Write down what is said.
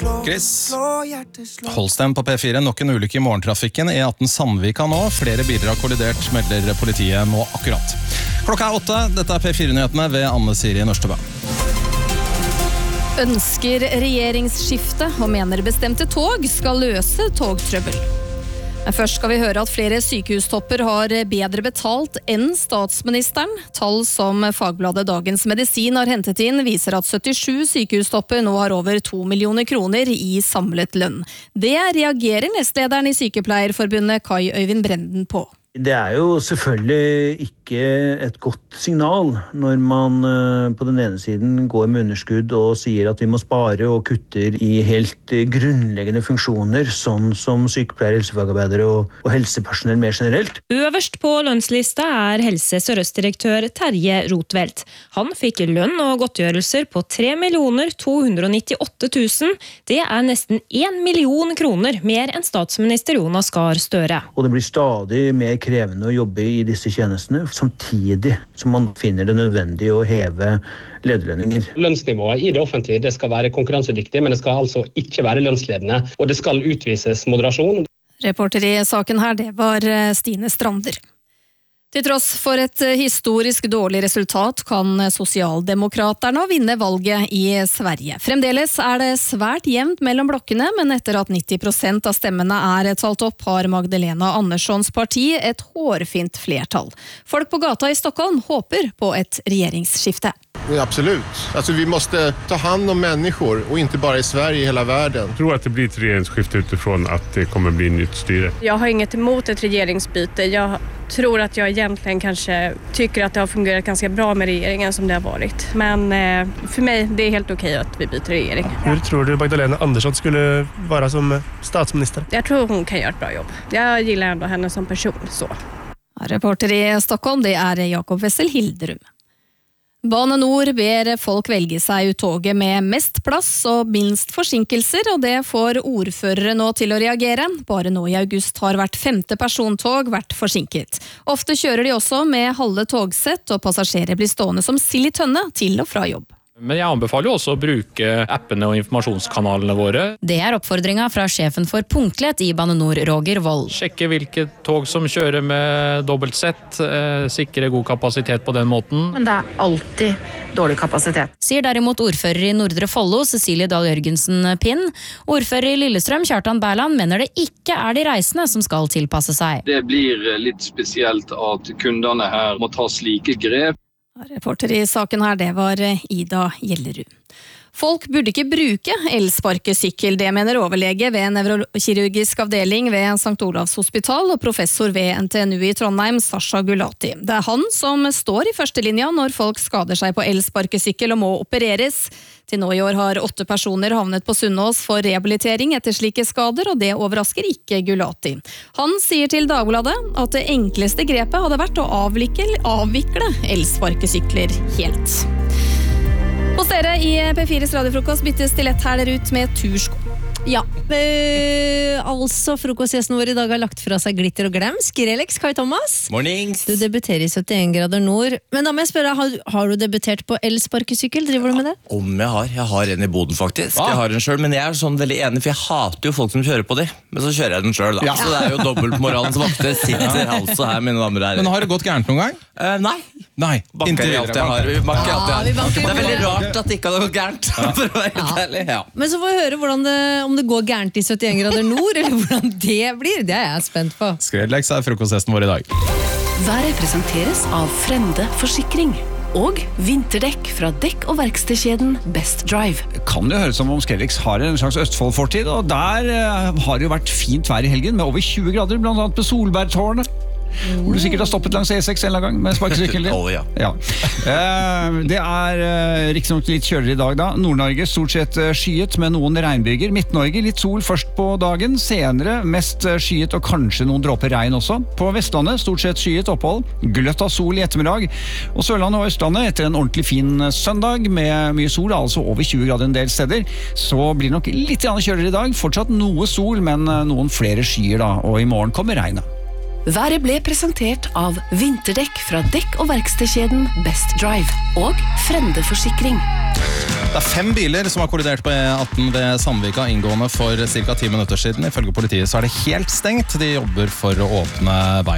Chris Holstein på P4, nok en ulykke I morgentrafikken E18 Sandvika nå, flere biler har kollidert, melder politiet nå akkurat. Klokka 8, dette P4-nyhetene ved Anne Siri Nørstebø. Ønsker regjeringsskifte og mener bestemte tog skal løse togtrøbbel. Men først skal vi høre at flere sykehustopper har bedre betalt enn statsministeren. Tall som Fagbladet Dagens Medisin har hentet inn viser at 77 sykehustopper nå har over 2 millioner kroner I samlet lønn. Det reagerer nestlederen I Sykepleierforbundet Kai Øyvind Brenden på. Det jo selvfølgelig ikke et godt signal når man på den ene siden går med underskudd og sier at vi må spare og kutter I helt grunnleggende funksjoner, sånn som sykepleiere, helsefagarbeidere og helsepersonell mer generelt. Øverst på lønnslista Helse Sør-Øst-direktør Terje Rotvelt. Han fikk lønn og godtgjørelser på 3 298 000. Det nesten 1 million kroner mer enn statsminister Jonas Gahr Støre. Og det blir stadig mer krevende å jobbe I disse tjenestene, samtidig som man finner det nødvendig å heve lederlønninger. Lønnsnivået I det offentlige det skal være konkurransedyktig, men det skal altså ikke være lønnsledende, og det skal utvises moderasjon. Reporter I saken her, det var Stine Strander. Til tross for et historisk dårlig resultat kan sosialdemokraterne vinne valget I Sverige. Fremdeles det svært jevnt mellom blokkene, men etter at 90% av stemmene talt opp, har Magdalena Anderssons parti et hårfint flertall. Folk på gata I Stockholm håper på et regjeringsskifte. Absolut. Alltså vi måste ta hand om människor och inte bara I Sverige, I hela världen. Jag tror att det blir ett regeringsskifte utifrån att det kommer bli nytt styre. Jag har inget emot ett regeringsbyte. Jag tror att jag egentligen kanske tycker att det har fungerat ganska bra med regeringen som det har varit. Men för mig det helt okej att vi byter regering. Hur tror du Magdalena Andersson skulle vara som statsminister? Jag tror hon kan göra ett bra jobb. Jag gillar ändå henne som person så. Reporter I Stockholm, det Jakob Wessel Hilderum. Bane Nor ber folk velge seg ut toget med mest plass og minst forsinkelser, og det får ordførere nå til å reagere. Bare nå I august har hvert 5. persontog vært forsinket. Ofte kjører de også med halve togsett, og passasjerer blir stående som sild I tønne til og fra jobb. Men jeg anbefaler jo også å bruke appene og informasjonskanalene våre. Det oppfordringen fra sjefen for punktlighet I Bane Nor, Roger Wold. Sjekke hvilke tog som kjører med dobbelt sett, sikre god kapasitet på den måten. Men det alltid dårlig kapasitet. Sier derimot ordfører I Nordre Follo, Cecilie Dahl Jørgensen Pinn. Ordfører I Lillestrøm, Kjartan Berland, mener det ikke de reisende som skal tilpasse seg. Det blir litt spesielt at kundene her må ta slike grep. Reporter I saken her, det var Ida Gjellerud. Folk burde ikke bruke elsparkesykkel, det mener overlege ved nevrokirurgisk avdeling ved St. Olavs hospital og professor ved NTNU I Trondheim, Sasha Gulati. Det han som står I førstelinja når folk skader seg på elsparkesykkel og må opereres. Til nå I år har 8 personer havnet på Sunnaas for rehabilitering etter slike skader, og det overrasker ikke Gulati. Han sier til Dagbladet at det enkleste grepet hadde vært å avvikle elsparkesykler helt. Hos dere I P4s radiofrokost byttes stilettherler ut med tursko. Ja, altså frokostgjesten vår I dag har lagt fra seg glitter og glem. Skrellex, Kai Thomas. Mornings. Du debuterer I 71 grader nord. Men da må jeg spørre, har du debutert på elsparkesykkel? Driver du med det? Om jeg har. Jeg har en I boden faktisk. Jeg har en selv, men jeg sånn veldig enig, for jeg hater jo folk som kjører på de. Men så kjører jeg den selv da. Ja. Så det jo dobbeltmoralens vakter. Sitter altså her, mine damer og herrer. Men har det gått gærent noen gang? Nei. Inntil alt jeg har. Det veldig rart at det ikke hadde gått gærent. For å være helt ærlig. Ja. Men så får vi høre om det går gærent I 71 grader nord, eller hvordan det blir. Det jeg spent på. Skrellex frokosttesten vår I dag. Været presenteres av Frende Forsikring og vinterdekk fra dekk- og verkstedkjeden Best Drive. Kan jo høres som om Skrellex har en slags Østfold-fortid, og der har det jo vært fint vær I helgen, med over 20 grader, blant annet på Solbergtårnet. Hvor du sikkert har stoppet langs E6 en eller annen gang med sparkesykkel din. Ja. Det riktignok litt kjøligere I dag da. Nord-Norge stort sett skyet med noen regnbyger. Midt-Norge litt sol først på dagen, senere mest skyet og kanskje noen dråper regn også. På Vestlandet stort sett skyet opphold, gløtt av sol I ettermiddag. Og Sørlandet og Østlandet etter en ordentlig fin søndag med mye sol, altså over 20 grader en del steder, så blir det nok litt kjøligere I dag. Fortsatt noe sol, men noen flere skyer da, og I morgen kommer regnet. Været ble presentert av vinterdekk fra dekk- og verkstedkjeden Best Drive og Frende Forsikring. Det er 5 biler som har kollidert på E18 ved Sandvika inngående for ca. 10 minutter siden. Ifølge politiet så er det helt stengt. De jobber for å åpne veien.